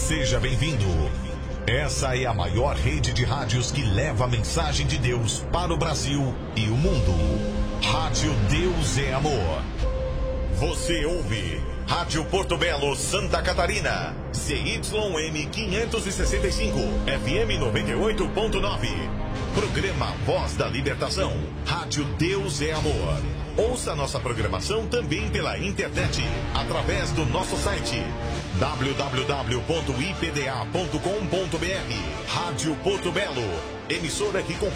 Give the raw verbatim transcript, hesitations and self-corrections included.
Seja bem-vindo. Essa é a maior rede de rádios que leva a mensagem de Deus para o Brasil e o mundo. Rádio Deus é Amor. Você ouve Rádio Porto Belo, Santa Catarina. C Y M quinhentos e sessenta e cinco, F M noventa e oito ponto nove. Programa Voz da Libertação. Rádio Deus é Amor. Ouça nossa programação também pela internet, através do nosso site w w w ponto i p d a ponto com ponto b r. Rádio Porto Belo, emissora que